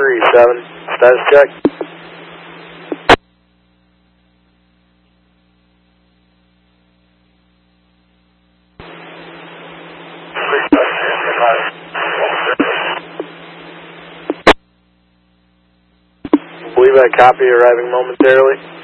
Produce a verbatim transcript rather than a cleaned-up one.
three seven. Status check. I believe I copy arriving momentarily.